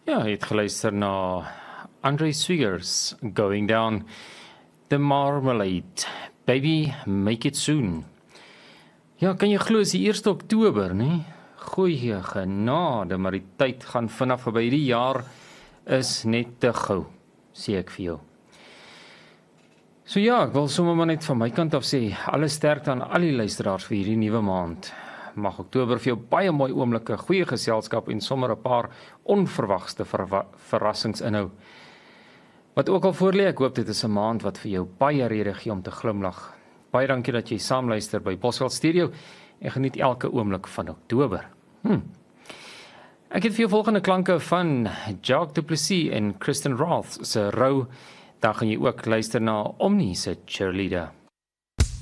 Ja, jy het geluister na Andre Swigers, Going Down the Marmalade. Baby, make it soon. Ja, kan jy glo, is die 1 Oktober, nie? Goeie genade, maar die tyd gaan vanaf verby. Die jaar is net te gou, sê ek vir jou. So ja, ek wil sommer maar net van my kant af sê, alle sterkte aan al die luisteraars vir hierdie nuwe maand. Mag Oktober vir jou baie mooi oomblikke, goeie geselskap en sommer 'n paar onverwagste verrassings inhou. Wat ook al voorlê, ek hoop dit is 'n maand wat vir jou baie rede gee om te glimlag. Baie dankie dat jy saamluister by Boswell Stereo en geniet elke oomblik van Oktober. Ek het vir jou volgende klanke van Jacques du Plessis en Kristen Roth se Rou. Dan gaan jy ook luister na Omni se Cheerleader.